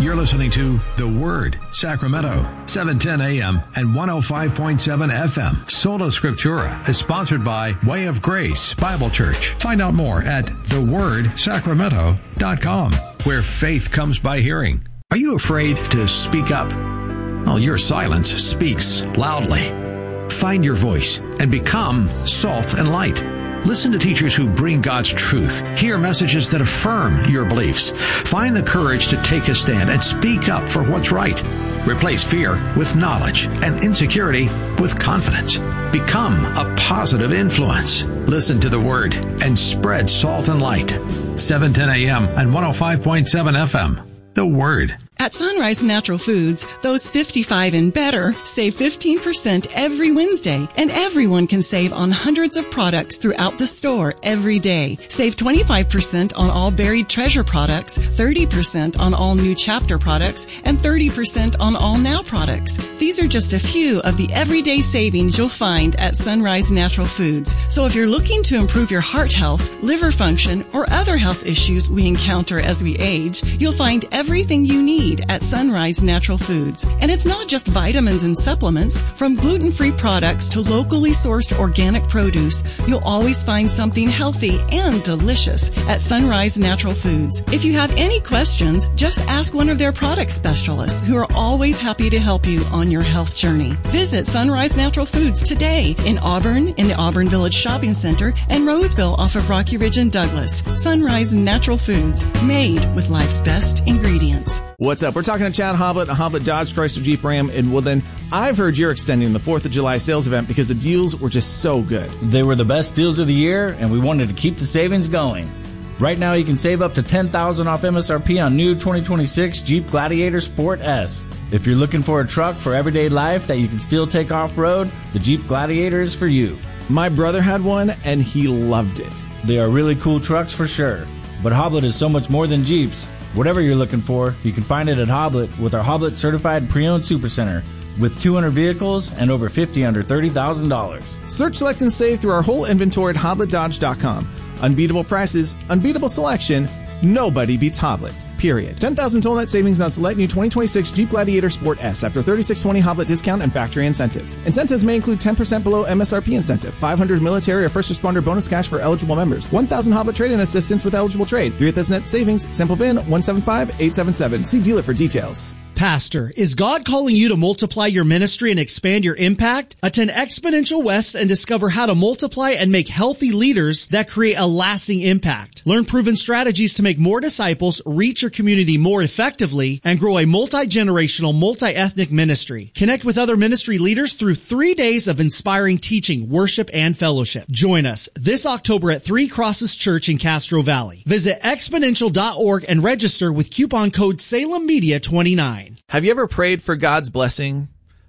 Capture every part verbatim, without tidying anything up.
You're listening to The Word, Sacramento, seven ten a.m. and one oh five point seven F M. Sola Scriptura is sponsored by Way of Grace Bible Church. Find out more at the word sacramento dot com, where faith comes by hearing. Are you afraid to speak up? Well, your silence speaks loudly. Find your voice and become salt and light. Listen to teachers who bring God's truth. Hear messages that affirm your beliefs. Find the courage to take a stand and speak up for what's right. Replace fear with knowledge and insecurity with confidence. Become a positive influence. Listen to the Word and spread salt and light. seven ten a.m. and one oh five point seven F M. The Word. At Sunrise Natural Foods, those fifty-five and better save fifteen percent every Wednesday, and everyone can save on hundreds of products throughout the store every day. Save twenty-five percent on all Buried Treasure products, thirty percent on all New Chapter products, and thirty percent on all Now products. These are just a few of the everyday savings you'll find at Sunrise Natural Foods. So if you're looking to improve your heart health, liver function, or other health issues we encounter as we age, you'll find everything you need at Sunrise Natural Foods. And it's not just vitamins and supplements. From gluten-free products to locally sourced organic produce, you'll always find something healthy and delicious at Sunrise Natural Foods. If you have any questions, just ask one of their product specialists who are always happy to help you on your health journey. Visit Sunrise Natural Foods today in Auburn, in the Auburn Village Shopping Center, and Roseville off of Rocky Ridge and Douglas. Sunrise Natural Foods, made with life's best ingredients. What's up? We're talking to Chad Hoblet, Hoblet Dodge Chrysler Jeep Ram in Woodland. I've heard you're extending the fourth of July sales event because the deals were just so good. They were the best deals of the year, and we wanted to keep the savings going. Right now, you can save up to ten thousand dollars off M S R P on new twenty twenty-six Jeep Gladiator Sport S. If you're looking for a truck for everyday life that you can still take off-road, the Jeep Gladiator is for you. My brother had one, and he loved it. They are really cool trucks for sure. But Hoblet is so much more than Jeeps. Whatever you're looking for, you can find it at Hoblet with our Hoblet Certified Pre-Owned Supercenter with two hundred vehicles and over fifty under thirty thousand dollars. Search, select, and save through our whole inventory at hoblet dodge dot com. Unbeatable prices, unbeatable selection. Nobody beats Hoblet, period. ten thousand total net savings on select new twenty twenty-six Jeep Gladiator Sport S after thirty-six twenty Hoblet discount and factory incentives. Incentives may include ten percent below M S R P incentive, five hundred military or first responder bonus cash for eligible members, one thousand Hoblet trade-in assistance with eligible trade, three thousand net savings, simple V I N one seven five eight seven seven. See dealer for details. Pastor, is God calling you to multiply your ministry and expand your impact? Attend Exponential West and discover how to multiply and make healthy leaders that create a lasting impact. Learn proven strategies to make more disciples, reach your community more effectively, and grow a multi-generational, multi-ethnic ministry. Connect with other ministry leaders through three days of inspiring teaching, worship, and fellowship. Join us this October at Three Crosses Church in Castro Valley. Visit exponential dot org and register with coupon code Salem Media twenty-nine. Have you ever prayed for God's blessing,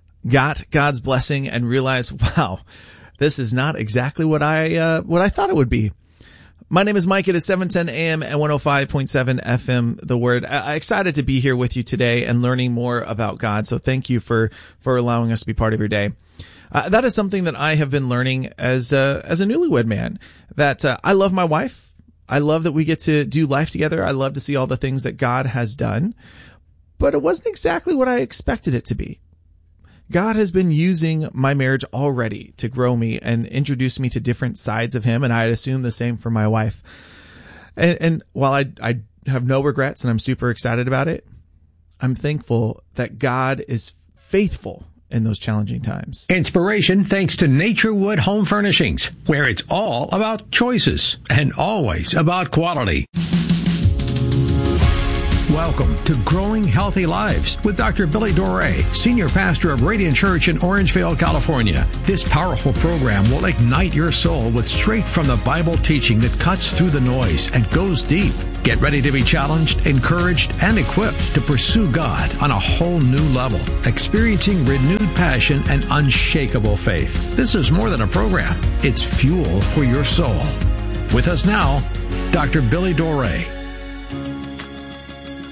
got God's blessing, and realized, wow, this is not exactly what I uh, what I thought it would be? My name is Mike. It is seven ten a.m. and one oh five point seven F M, The Word. I'm excited to be here with you today and learning more about God. So thank you for, for allowing us to be part of your day. Uh, that is something that I have been learning as a, as a newlywed man, that uh, I love my wife. I love that we get to do life together. I love to see all the things that God has done. But it wasn't exactly what I expected it to be. God has been using my marriage already to grow me and introduce me to different sides of him, and I assume the same for my wife. And, and while I, I have no regrets and I'm super excited about it, I'm thankful that God is faithful in those challenging times. Inspiration thanks to Naturewood Home Furnishings, where it's all about choices and always about quality. Welcome to Growing Healthy Lives with Doctor Billy Doré, Senior Pastor of Radiant Church in Orangevale, California. This powerful program will ignite your soul with straight from the Bible teaching that cuts through the noise and goes deep. Get ready to be challenged, encouraged, and equipped to pursue God on a whole new level, experiencing renewed passion and unshakable faith. This is more than a program. It's fuel for your soul. With us now, Doctor Billy Doré.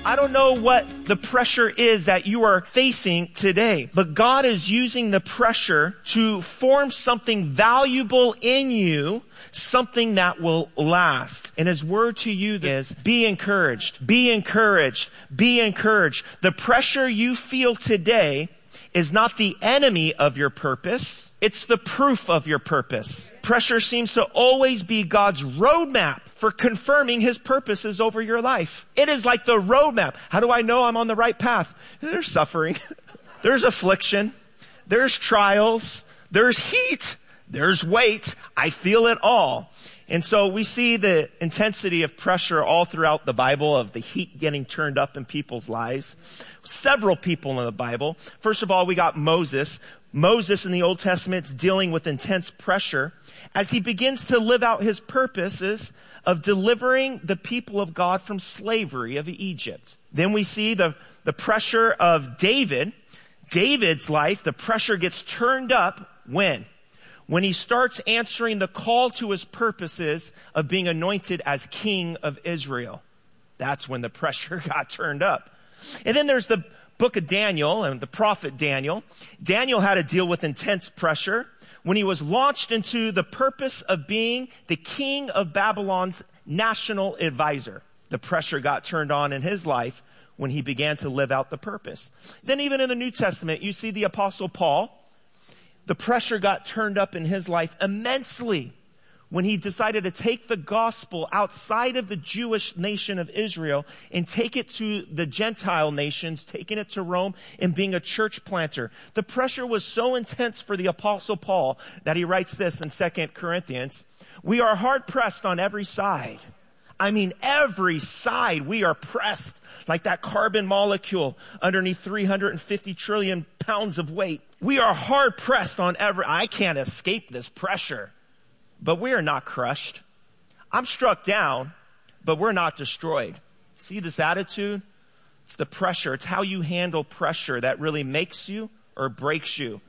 I don't know what the pressure is that you are facing today, but God is using the pressure to form something valuable in you, something that will last. And his word to you is, be encouraged, be encouraged, be encouraged. The pressure you feel today is not the enemy of your purpose. It's the proof of your purpose. Pressure seems to always be God's roadmap for confirming his purposes over your life. It is like the roadmap. How do I know I'm on the right path? There's suffering. There's affliction. There's trials. There's heat. There's weight. I feel it all. And so we see the intensity of pressure all throughout the Bible, of the heat getting turned up in people's lives. Several people in the Bible. First of all, we got Moses. Moses in the Old Testament is dealing with intense pressure as he begins to live out his purposes of delivering the people of God from slavery of Egypt. Then we see the, the pressure of David. David's life, the pressure gets turned up when? When he starts answering the call to his purposes of being anointed as king of Israel. That's when the pressure got turned up. And then there's the book of Daniel and the prophet Daniel. Daniel had to deal with intense pressure when he was launched into the purpose of being the king of Babylon's national advisor. The pressure got turned on in his life when he began to live out the purpose. Then even in the New Testament, you see the Apostle Paul. The pressure got turned up in his life immensely when he decided to take the gospel outside of the Jewish nation of Israel and take it to the Gentile nations, taking it to Rome and being a church planter. The pressure was so intense for the Apostle Paul that he writes this in Second Corinthians. We are hard pressed on every side. I mean, every side we are pressed like that carbon molecule underneath three hundred fifty trillion pounds of weight. We are hard pressed on every, I can't escape this pressure. But we are not crushed. I'm struck down, but we're not destroyed. See this attitude? It's the pressure. It's how you handle pressure that really makes you or breaks you.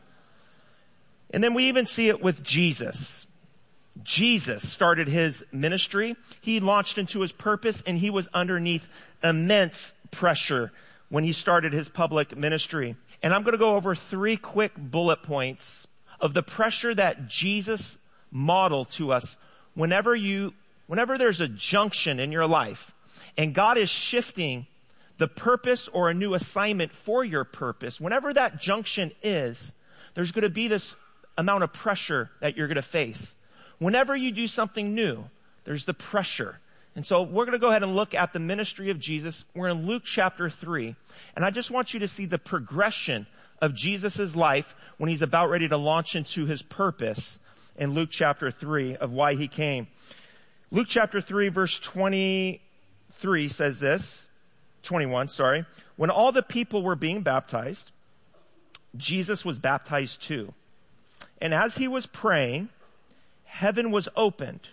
And then we even see it with Jesus. Jesus started his ministry. He launched into his purpose, and he was underneath immense pressure when he started his public ministry. And I'm going to go over three quick bullet points of the pressure that Jesus model to us whenever you, whenever there's a junction in your life and God is shifting the purpose or a new assignment for your purpose, whenever that junction is, there's going to be this amount of pressure that you're going to face. Whenever you do something new, there's the pressure. And so we're going to go ahead and look at the ministry of Jesus. We're in Luke chapter three. And I just want you to see the progression of Jesus' life when he's about ready to launch into his purpose in Luke chapter three of why he came. Luke chapter three verse twenty-three says this, twenty-one, sorry. When all the people were being baptized, Jesus was baptized too. And as he was praying, heaven was opened,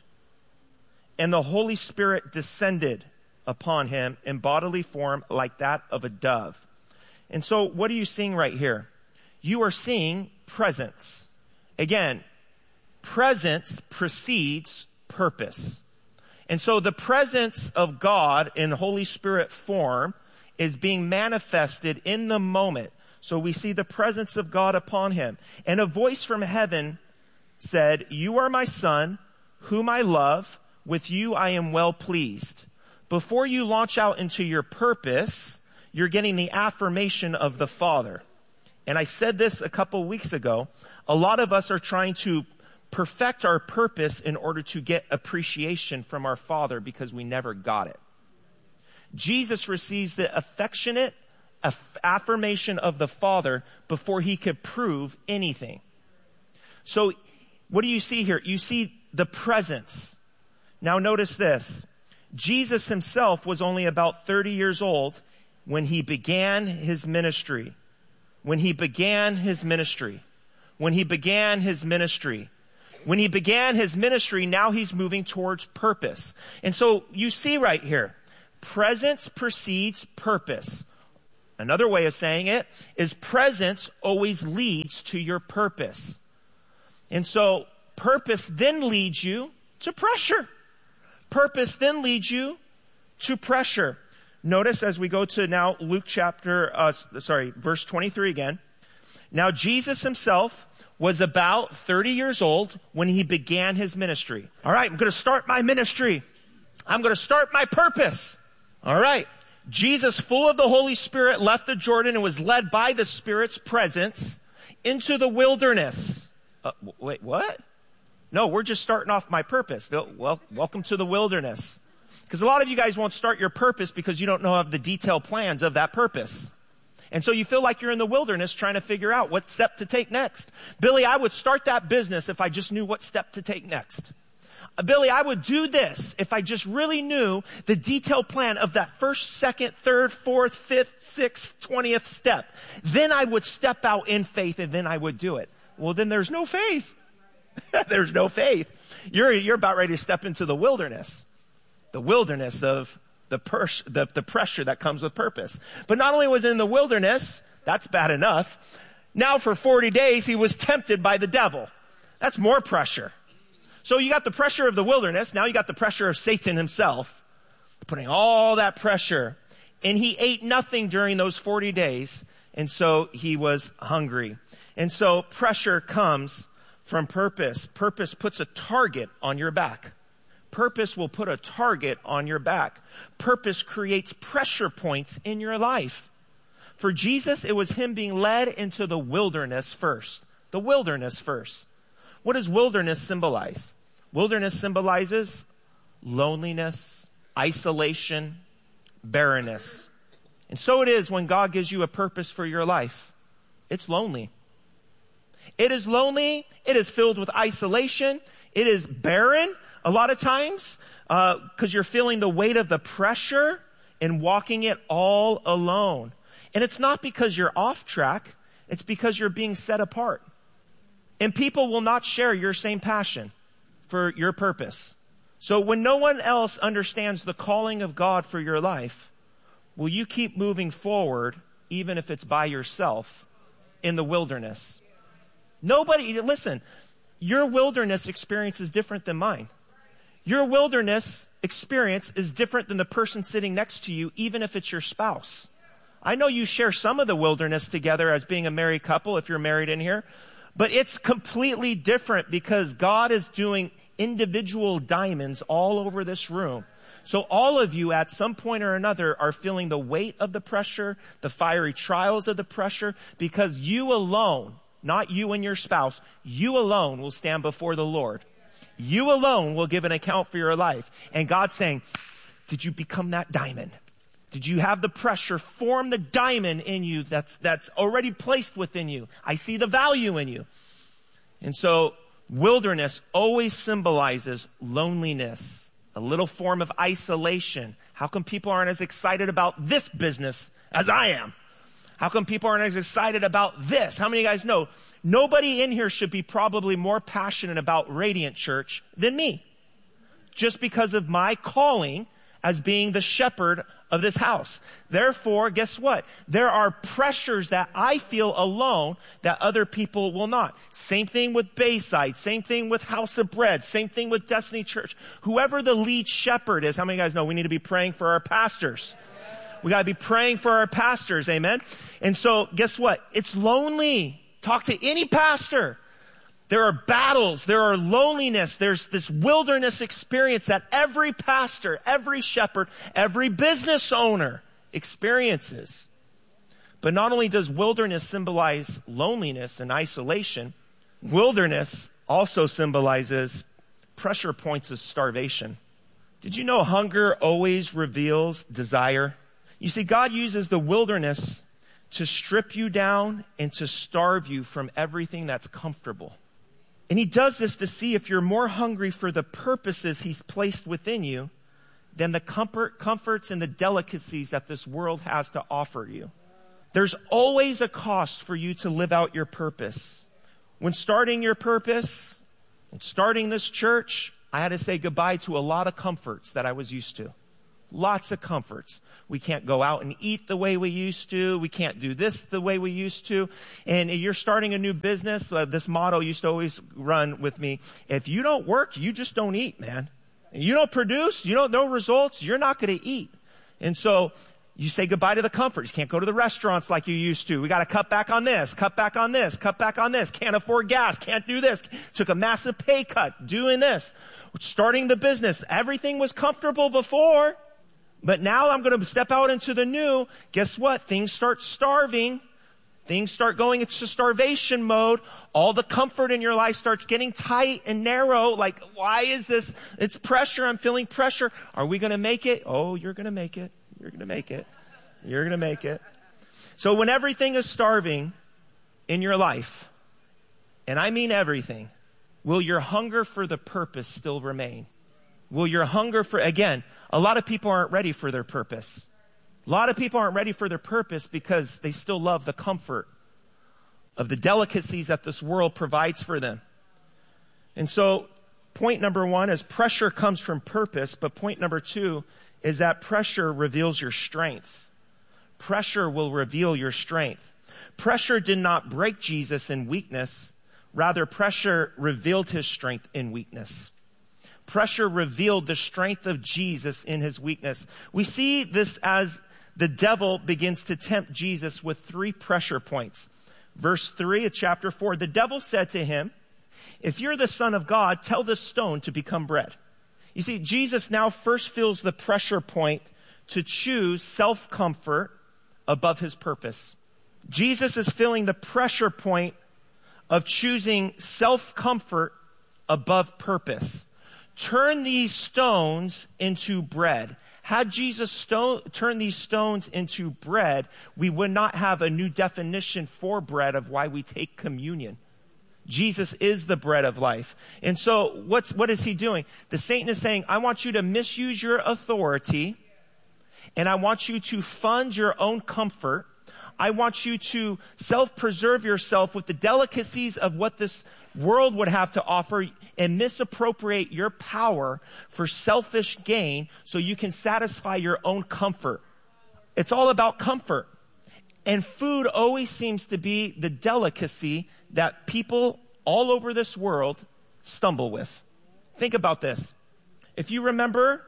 and the Holy Spirit descended upon him in bodily form like that of a dove. And so what are you seeing right here? You are seeing presence. Again, presence precedes purpose. And so the presence of God in Holy Spirit form is being manifested in the moment. So we see the presence of God upon him. And a voice from heaven said, "You are my son, whom I love. With you I am well pleased." Before you launch out into your purpose, you're getting the affirmation of the Father. And I said this a couple weeks ago. A lot of us are trying to perfect our purpose in order to get appreciation from our Father because we never got it. Jesus receives the affectionate aff- affirmation of the Father before he could prove anything. So what do you see here? You see the presence. Now notice this. Jesus himself was only about thirty years old when he began his ministry. When he began his ministry. When he began his ministry. When he began his ministry, now he's moving towards purpose. And so you see right here, presence precedes purpose. Another way of saying it is presence always leads to your purpose. And so purpose then leads you to pressure. Purpose then leads you to pressure. Notice as we go to now Luke chapter, uh, sorry, verse twenty-three again. Now Jesus himself was about thirty years old when he began his ministry. All right, I'm going to start my ministry. I'm going to start my purpose. All right. Jesus, full of the Holy Spirit, left the Jordan and was led by the Spirit's presence into the wilderness. Uh, wait, what? No, we're just starting off my purpose. Well, welcome to the wilderness. Because a lot of you guys won't start your purpose because you don't know of the detailed plans of that purpose. And so you feel like you're in the wilderness trying to figure out what step to take next. Billy, I would start that business if I just knew what step to take next. Uh, Billy, I would do this if I just really knew the detailed plan of that first, second, third, fourth, fifth, sixth, twentieth step. Then I would step out in faith and then I would do it. Well, then there's no faith. There's no faith. You're, you're about ready to step into the wilderness. The wilderness of the, pers- the, the pressure that comes with purpose. But not only was he in the wilderness, that's bad enough. Now for forty days, he was tempted by the devil. That's more pressure. So you got the pressure of the wilderness. Now you got the pressure of Satan himself, putting all that pressure. And he ate nothing during those forty days. And so he was hungry. And so pressure comes from purpose. Purpose puts a target on your back. Purpose will put a target on your back. Purpose creates pressure points in your life. For Jesus, it was him being led into the wilderness first. The wilderness first. What does wilderness symbolize? Wilderness symbolizes loneliness, isolation, barrenness. And so it is when God gives you a purpose for your life. It's lonely. It is lonely. It is filled with isolation. It is barren a lot of times because uh, you're feeling the weight of the pressure and walking it all alone. And it's not because you're off track. It's because you're being set apart. And people will not share your same passion for your purpose. So when no one else understands the calling of God for your life, will you keep moving forward even if it's by yourself in the wilderness? Nobody, listen, your wilderness experience is different than mine. Your wilderness experience is different than the person sitting next to you, even if it's your spouse. I know you share some of the wilderness together as being a married couple, if you're married in here, but it's completely different because God is doing individual diamonds all over this room. So all of you at some point or another are feeling the weight of the pressure, the fiery trials of the pressure, because you alone, not you and your spouse, you alone will stand before the Lord. You alone will give an account for your life. And God's saying, did you become that diamond? Did you have the pressure form the diamond in you that's, that's already placed within you? I see the value in you. And so wilderness always symbolizes loneliness, a little form of isolation. How come people aren't as excited about this business as I am? How come people aren't as excited about this? How many of you guys know nobody in here should be probably more passionate about Radiant Church than me? Just because of my calling as being the shepherd of this house. Therefore, guess what? There are pressures that I feel alone that other people will not. Same thing with Bayside. Same thing with House of Bread. Same thing with Destiny Church. Whoever the lead shepherd is, how many of you guys know we need to be praying for our pastors? We got to be praying for our pastors. Amen. And so guess what? It's lonely. Talk to any pastor. There are battles. There are loneliness. There's this wilderness experience that every pastor, every shepherd, every business owner experiences. But not only does wilderness symbolize loneliness and isolation, wilderness also symbolizes pressure points of starvation. Did you know hunger always reveals desire? You see, God uses the wilderness to strip you down and to starve you from everything that's comfortable. And he does this to see if you're more hungry for the purposes he's placed within you than the comfort, comforts and the delicacies that this world has to offer you. There's always a cost for you to live out your purpose. When starting your purpose and starting this church, I had to say goodbye to a lot of comforts that I was used to. Lots of comforts. We can't go out and eat the way we used to. We can't do this the way we used to. And you're starting a new business. Uh, this motto used to always run with me. If you don't work, you just don't eat, man. And you don't produce, you don't know results, you're not going to eat. And so you say goodbye to the comfort. You can't go to the restaurants like you used to. We got to cut back on this, cut back on this, cut back on this. Can't afford gas, can't do this. Took a massive pay cut doing this. Starting the business. Everything was comfortable before, but now I'm going to step out into the new. Guess what? Things start starving. Things start going into starvation mode. All the comfort in your life starts getting tight and narrow. Like, why is this? It's pressure. I'm feeling pressure. Are we going to make it? Oh, you're going to make it. You're going to make it. You're going to make it. So when everything is starving in your life, and I mean everything, will your hunger for the purpose still remain? Will your hunger for, again, a lot of people aren't ready for their purpose. A lot of people aren't ready for their purpose because they still love the comfort of the delicacies that this world provides for them. And so point number one is pressure comes from purpose, but point number two is that pressure reveals your strength. Pressure will reveal your strength. Pressure did not break Jesus in weakness. Rather, pressure revealed his strength in weakness. Pressure revealed the strength of Jesus in his weakness. We see this as the devil begins to tempt Jesus with three pressure points. Verse three of chapter four, the devil said to him, if you're the Son of God, tell this stone to become bread. You see, Jesus now first feels the pressure point to choose self-comfort above his purpose. Jesus is feeling the pressure point of choosing self-comfort above purpose. Turn these stones into bread. Had Jesus stone, turned these stones into bread, we would not have a new definition for bread of why we take communion. Jesus is the bread of life. And so what's, what is he doing? The Satan is saying, I want you to misuse your authority, and I want you to fund your own comfort. I want you to self-preserve yourself with the delicacies of what this world would have to offer and misappropriate your power for selfish gain so you can satisfy your own comfort. It's all about comfort. And food always seems to be the delicacy that people all over this world stumble with. Think about this. If you remember,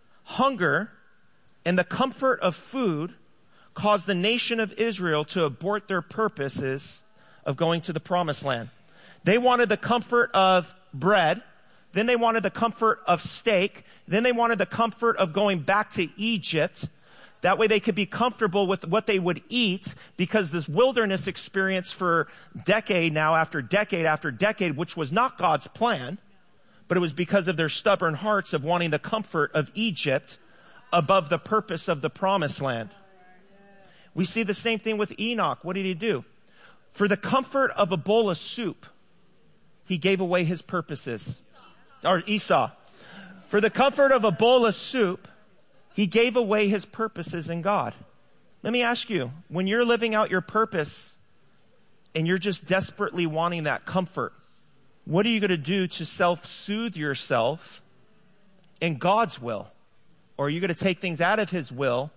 hunger and the comfort of food caused the nation of Israel to abort their purposes of going to the promised land. They wanted the comfort of bread. Then they wanted the comfort of steak. Then they wanted the comfort of going back to Egypt. That way they could be comfortable with what they would eat, because this wilderness experience for decade now after decade after decade, which was not God's plan, but it was because of their stubborn hearts of wanting the comfort of Egypt above the purpose of the promised land. We see the same thing with Enoch. What did he do? For the comfort of a bowl of soup, he gave away his purposes. Or Esau. For the comfort of a bowl of soup, he gave away his purposes in God. Let me ask you, when you're living out your purpose and you're just desperately wanting that comfort, what are you going to do to self-soothe yourself in God's will? Or are you going to take things out of his will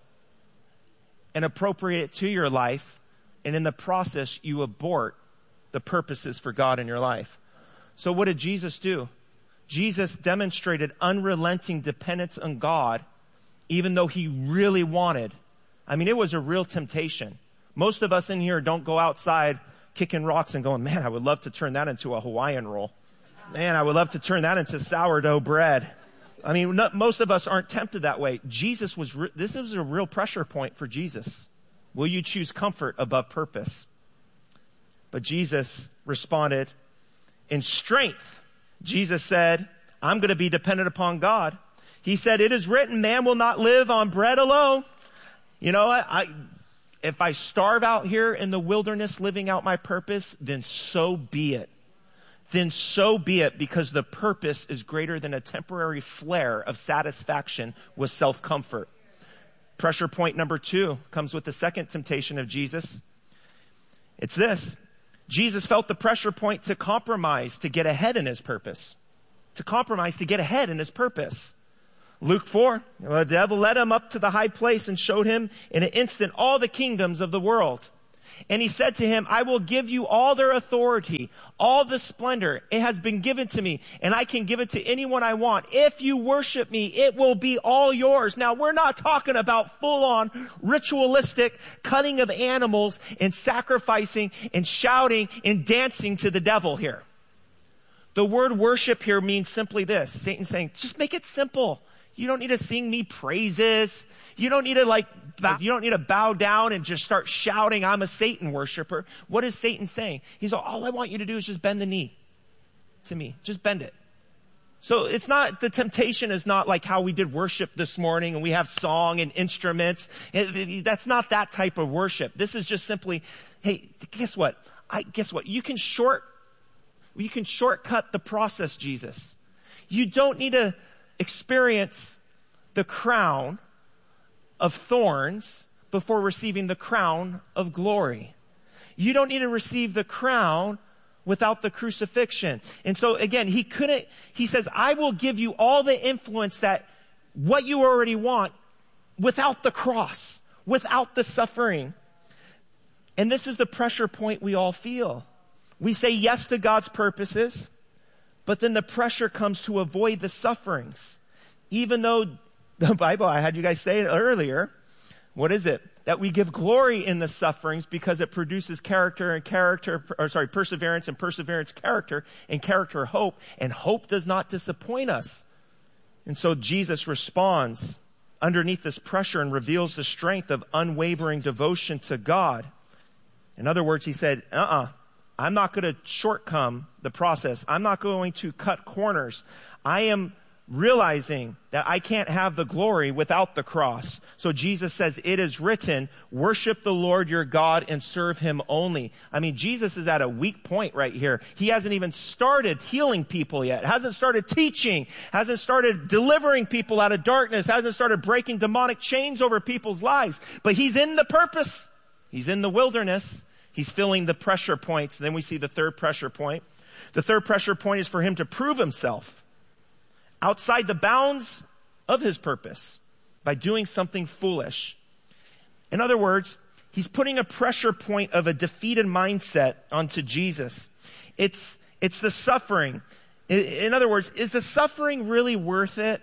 and appropriate it to your life, and in the process you abort the purposes for God in your life? So what did Jesus do? Jesus demonstrated unrelenting dependence on God, even though he really wanted. I mean, it was a real temptation. Most of us in here don't go outside kicking rocks and going, man, I would love to turn that into a Hawaiian roll. Man, I would love to turn that into sourdough bread. I mean, not, most of us aren't tempted that way. Jesus was, re- this was a real pressure point for Jesus. Will you choose comfort above purpose? But Jesus responded in strength. Jesus said, I'm going to be dependent upon God. He said, it is written, man will not live on bread alone. You know what? I, if I starve out here in the wilderness living out my purpose, then so be it. Then so be it, because the purpose is greater than a temporary flare of satisfaction with self-comfort. Pressure point number two comes with the second temptation of Jesus. It's this. Jesus felt the pressure point to compromise to get ahead in his purpose. To compromise to get ahead in his purpose. Luke four, the devil led him up to the high place and showed him in an instant all the kingdoms of the world. And he said to him, I will give you all their authority, all the splendor. It has been given to me, and I can give it to anyone I want. If you worship me, it will be all yours. Now, we're not talking about full-on ritualistic cutting of animals and sacrificing and shouting and dancing to the devil here. The word worship here means simply this. Satan's saying, just make it simple. You don't need to sing me praises. You don't need to like, bow, you don't need to bow down and just start shouting, I'm a Satan worshiper. What is Satan saying? He's like, all I want you to do is just bend the knee to me. Just bend it. So it's not, the temptation is not like how we did worship this morning and we have song and instruments. That's not that type of worship. This is just simply, hey, guess what? I, guess what? You can short, you can shortcut the process, Jesus. You don't need to experience the crown of thorns before receiving the crown of glory. You don't need to receive the crown without the crucifixion. And so again, he couldn't, he says, I will give you all the influence that what you already want without the cross, without the suffering. And this is the pressure point we all feel. We say yes to God's purposes, but then the pressure comes to avoid the sufferings. Even though the Bible, I had you guys say it earlier, what is it? That we give glory in the sufferings because it produces character and character, or sorry, perseverance and perseverance character and character hope. And hope does not disappoint us. And so Jesus responds underneath this pressure and reveals the strength of unwavering devotion to God. In other words, he said, uh-uh. I'm not going to shortcome the process. I'm not going to cut corners. I am realizing that I can't have the glory without the cross. So Jesus says, it is written, worship the Lord your God and serve him only. I mean, Jesus is at a weak point right here. He hasn't even started healing people yet. Hasn't started teaching. Hasn't started delivering people out of darkness. Hasn't started breaking demonic chains over people's lives. But he's in the purpose. He's in the wilderness. He's filling the pressure points. Then we see the third pressure point. The third pressure point is for him to prove himself outside the bounds of his purpose by doing something foolish. In other words, he's putting a pressure point of a defeated mindset onto Jesus. It's, it's the suffering. In, in other words, is the suffering really worth it?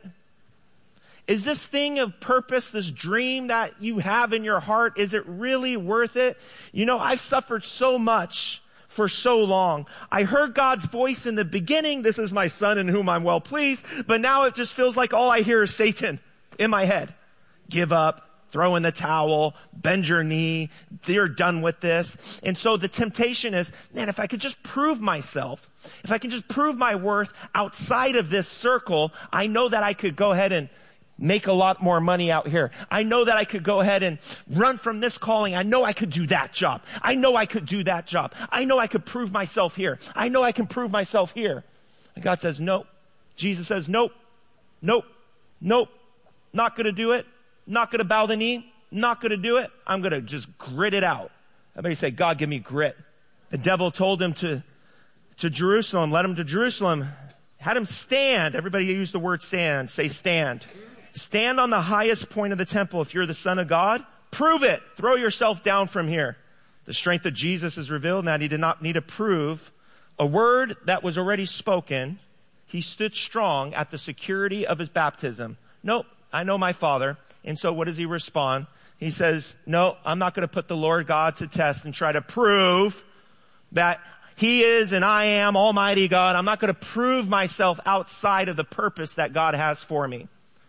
Is this thing of purpose, this dream that you have in your heart, is it really worth it? You know, I've suffered so much for so long. I heard God's voice in the beginning. This is my son in whom I'm well pleased. But now it just feels like all I hear is Satan in my head. Give up, throw in the towel, bend your knee. You're done with this. And so the temptation is, man, if I could just prove myself, if I can just prove my worth outside of this circle, I know that I could go ahead and make a lot more money out here. I know that I could go ahead and run from this calling. I know I could do that job. I know I could do that job. I know I could prove myself here. I know I can prove myself here. And God says, nope. Jesus says, nope, nope, nope. Not going to do it. Not going to bow the knee. Not going to do it. I'm going to just grit it out. Everybody say, God, give me grit. The devil told him to, to Jerusalem, led him to Jerusalem, had him stand. Everybody use the word stand. Say stand. Stand on the highest point of the temple. If you're the Son of God, prove it. Throw yourself down from here. The strength of Jesus is revealed, and that he did not need to prove a word that was already spoken. He stood strong at the security of his baptism. Nope, I know my Father. And so what does he respond? He says, no, I'm not going to put the Lord God to test and try to prove that he is and I am Almighty God. I'm not going to prove myself outside of the purpose that God has for me.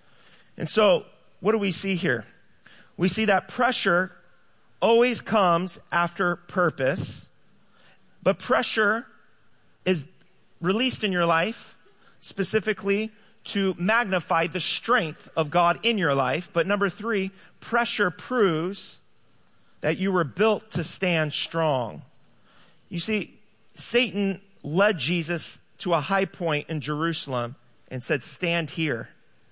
And so, what do we see here? We see that pressure always comes after purpose, but pressure is released in your life specifically to magnify the strength of God in your life. But number three, pressure proves that you were built to stand strong. You see, Satan led Jesus to a high point in Jerusalem and said, stand here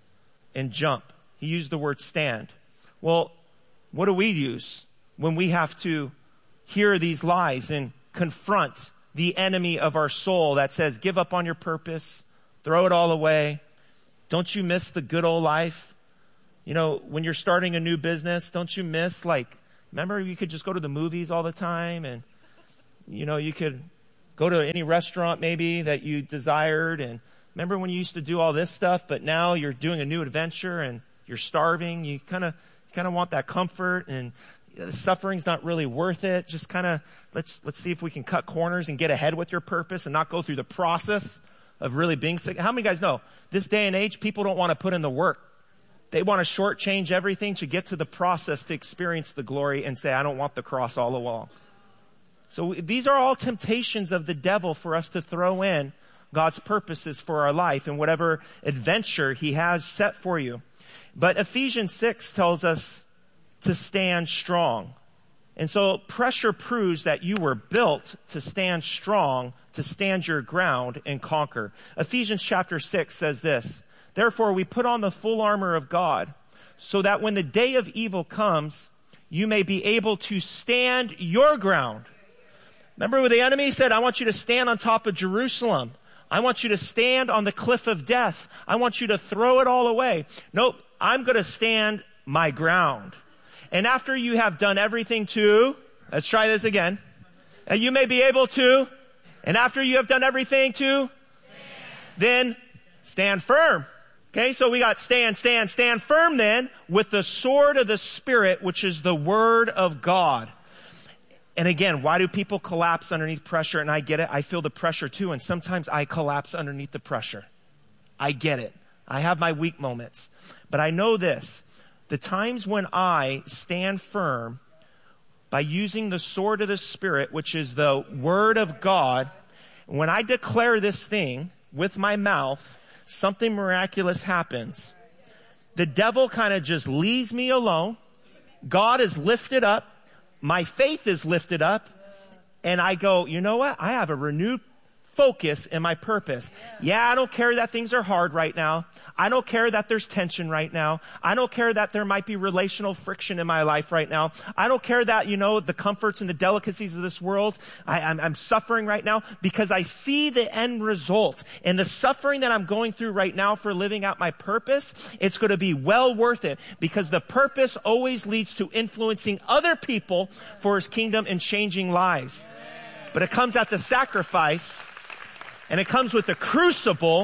and jump. He used the word stand. Well, what do we use when we have to hear these lies and confront the enemy of our soul that says, give up on your purpose, throw it all away. Don't you miss the good old life? You know, when you're starting a new business, don't you miss like Remember, you could just go to the movies all the time, and, you know, you could go to any restaurant maybe that you desired. And remember when you used to do all this stuff, but now you're doing a new adventure and you're starving. You kind of kind of want that comfort, and the suffering's not really worth it. Just kind of let's let's see if we can cut corners and get ahead with your purpose and not go through the process of really being sick. How many guys know this day and age, people don't want to put in the work? They want to shortchange everything to get to the process to experience the glory and say, I don't want the cross all along. So these are all temptations of the devil for us to throw in God's purposes for our life and whatever adventure he has set for you. But Ephesians six tells us to stand strong. And so pressure proves that you were built to stand strong, to stand your ground and conquer. Ephesians chapter six says this, therefore we put on the full armor of God so that when the day of evil comes, you may be able to stand your ground. Remember what the enemy said? I want you to stand on top of Jerusalem. I want you to stand on the cliff of death. I want you to throw it all away. Nope, I'm going to stand my ground. And after you have done everything to, let's try this again. And you may be able to, and after you have done everything to, stand. Then stand firm. Okay, so we got stand, stand, stand firm then with the sword of the Spirit, which is the word of God. And again, why do people collapse underneath pressure? And I get it. I feel the pressure too. And sometimes I collapse underneath the pressure. I get it. I have my weak moments. But I know this. The times when I stand firm by using the sword of the Spirit, which is the word of God, when I declare this thing with my mouth, something miraculous happens. The devil kind of just leaves me alone. God is lifted up. My faith is lifted up, and I go, you know what? I have a renewed focus in my purpose. Yeah, I don't care that things are hard right now. I don't care that there's tension right now. I don't care that there might be relational friction in my life right now. I don't care that, you know, the comforts and the delicacies of this world. I, I'm, I'm suffering right now because I see the end result. And the suffering that I'm going through right now for living out my purpose, it's going to be well worth it because the purpose always leads to influencing other people for his kingdom and changing lives. But it comes at the sacrifice, and it comes with the crucible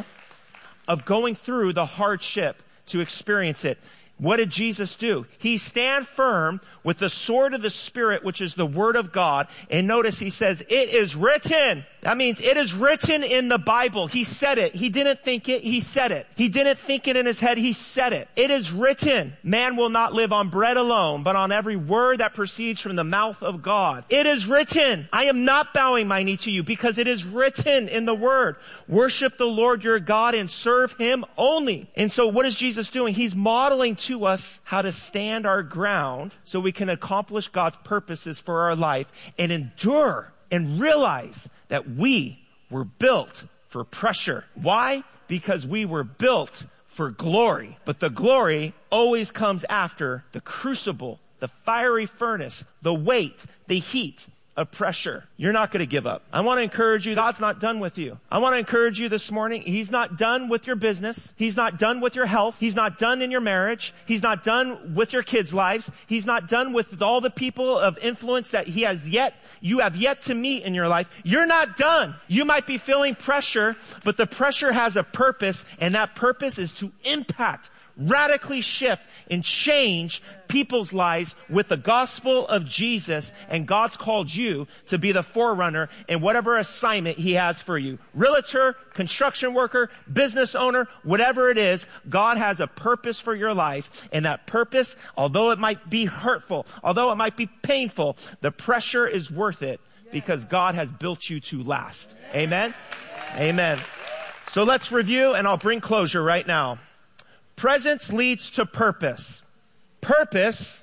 of going through the hardship to experience it. What did Jesus do? He stand firm with the sword of the Spirit, which is the word of God. And notice he says, it is written. That means it is written in the Bible. He said it. He didn't think it. He said it. He didn't think it in his head. He said it. It is written. Man will not live on bread alone, but on every word that proceeds from the mouth of God. It is written. I am not bowing my knee to you because it is written in the word. Worship the Lord your God and serve him only. And so what is Jesus doing? He's modeling to us how to stand our ground so we can accomplish God's purposes for our life and endure and realize that we were built for pressure. Why? Because we were built for glory. But the glory always comes after the crucible, the fiery furnace, the weight, the heat of pressure. You're not going to give up. I want to encourage you. God's not done with you. I want to encourage you this morning. He's not done with your business. He's not done with your health. He's not done in your marriage. He's not done with your kids' lives. He's not done with all the people of influence that he has yet, you have yet to meet in your life. You're not done. You might be feeling pressure, but the pressure has a purpose, and that purpose is to impact, radically shift and change people's lives with the gospel of Jesus. And God's called you to be the forerunner in whatever assignment he has for you. Realtor, construction worker, business owner, whatever it is, God has a purpose for your life. And that purpose, although it might be hurtful, although it might be painful, the pressure is worth it because God has built you to last. Amen? Amen. So let's review, and I'll bring closure right now. Presence leads to purpose. Purpose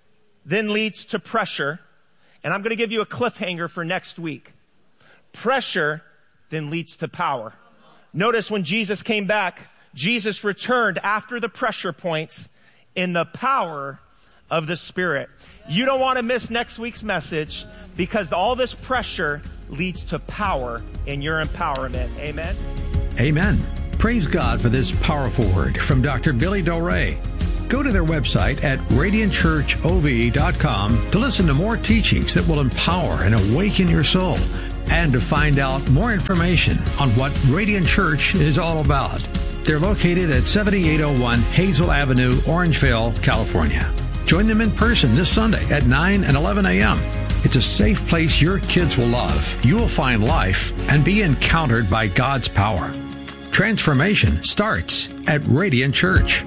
then leads to pressure. And I'm going to give you a cliffhanger for next week. Pressure then leads to power. Notice when Jesus came back, Jesus returned after the pressure points in the power of the Spirit. You don't want to miss next week's message because all this pressure leads to power in your empowerment. Amen. Amen. Praise God for this powerful word from Doctor Billy Doré. Go to their website at radiant church o v dot com to listen to more teachings that will empower and awaken your soul, and to find out more information on what Radiant Church is all about. They're located at seventy-eight oh one Hazel Avenue, Orangevale, California. Join them in person this Sunday at nine and eleven a.m. It's a safe place your kids will love. You will find life and be encountered by God's power. Transformation starts at Radiant Church.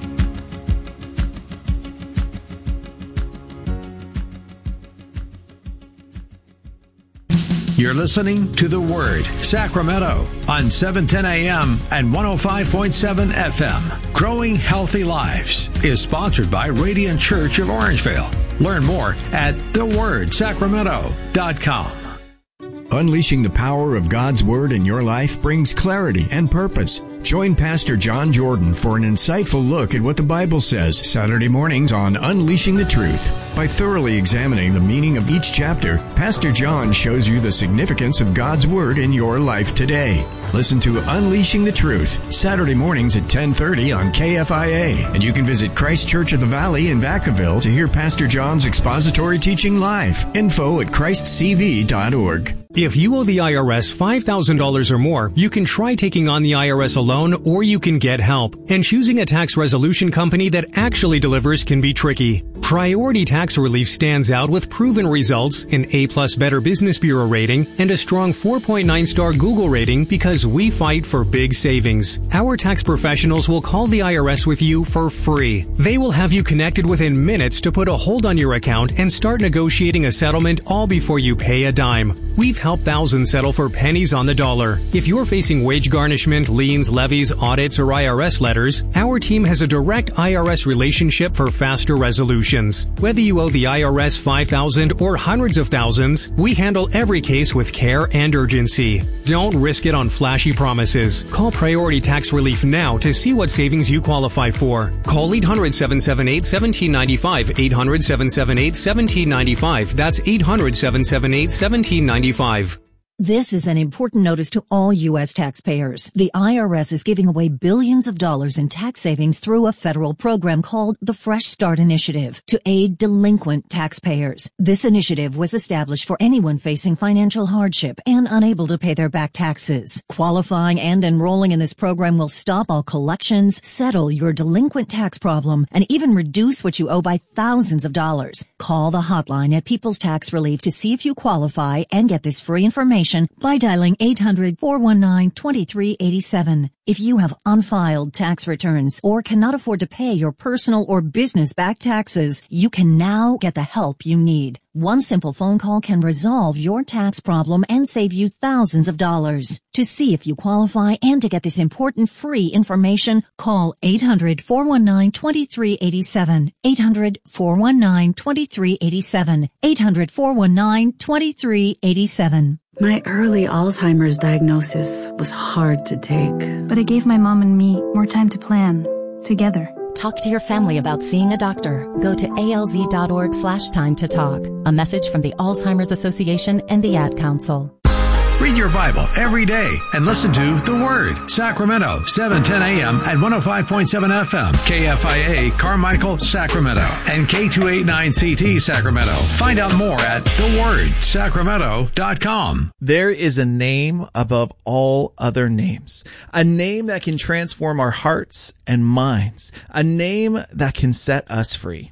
You're listening to The Word, Sacramento, on seven ten a.m. and one oh five point seven F M. Growing Healthy Lives is sponsored by Radiant Church of Orangevale. Learn more at the word sacramento dot com. Unleashing the power of God's Word in your life brings clarity and purpose. Join Pastor John Jordan for an insightful look at what the Bible says Saturday mornings on Unleashing the Truth. By thoroughly examining the meaning of each chapter, Pastor John shows you the significance of God's Word in your life today. Listen to Unleashing the Truth Saturday mornings at ten thirty on K F I A. And you can visit Christ Church of the Valley in Vacaville to hear Pastor John's expository teaching live. Info at christ c v dot org. If you owe the I R S five thousand dollars or more, you can try taking on the I R S alone, or you can get help. And choosing a tax resolution company that actually delivers can be tricky. Priority Tax Relief stands out with proven results, an A plus Better Business Bureau rating, and a strong four point nine star Google rating because we fight for big savings. Our tax professionals will call the I R S with you for free. They will have you connected within minutes to put a hold on your account and start negotiating a settlement all before you pay a dime. We've help thousands settle for pennies on the dollar. If you're facing wage garnishment, liens, levies, audits, or I R S letters, our team has a direct I R S relationship for faster resolutions. Whether you owe the I R S five thousand dollars or hundreds of thousands, we handle every case with care and urgency. Don't risk it on flashy promises. Call Priority Tax Relief now to see what savings you qualify for. Call eight hundred, seven seven eight, one seven nine five, eight hundred, seven seven eight, one seven nine five. That's eight hundred, seven seven eight, one seven nine five. This is an important notice to all U S taxpayers. The I R S is giving away billions of dollars in tax savings through a federal program called the Fresh Start Initiative to aid delinquent taxpayers. This initiative was established for anyone facing financial hardship and unable to pay their back taxes. Qualifying and enrolling in this program will stop all collections, settle your delinquent tax problem, and even reduce what you owe by thousands of dollars. Call the hotline at People's Tax Relief to see if you qualify and get this free information by dialing eight hundred, four one nine, two three eight seven. If you have unfiled tax returns or cannot afford to pay your personal or business back taxes, you can now get the help you need. One simple phone call can resolve your tax problem and save you thousands of dollars. To see if you qualify and to get this important free information, call eight hundred, four one nine, two three eight seven. eight hundred, four one nine, two three eight seven. eight hundred, four one nine, two three eight seven. My early Alzheimer's diagnosis was hard to take, but it gave my mom and me more time to plan together. Talk to your family about seeing a doctor. Go to alz.org slash time to talk. A message from the Alzheimer's Association and the Ad Council. Read your Bible every day and listen to The Word, Sacramento, seven ten a.m. and one oh five point seven F M, K F I A, Carmichael, Sacramento, and K two eighty-nine C T, Sacramento. Find out more at the word sacramento dot com. There is a name above all other names, a name that can transform our hearts and minds, a name that can set us free.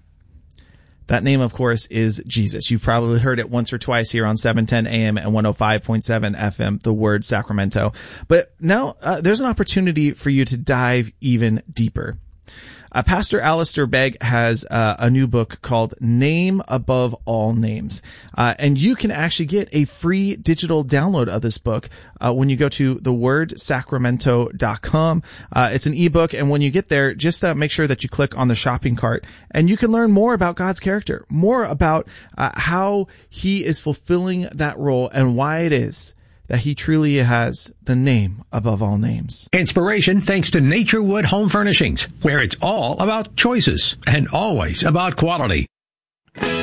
That name, of course, is Jesus. You've probably heard it once or twice here on seven ten a.m. and one oh five point seven F M, The Word, Sacramento. But now uh, there's an opportunity for you to dive even deeper. Uh, Pastor Alistair Begg has uh, a new book called Name Above All Names. Uh, and you can actually get a free digital download of this book uh, when you go to the word sacramento dot com. Uh, it's an ebook, and when you get there, just uh, make sure that you click on the shopping cart, and you can learn more about God's character, more about uh, how he is fulfilling that role and why it is that he truly has the name above all names. Inspiration thanks to Naturewood Home Furnishings, where it's all about choices and always about quality.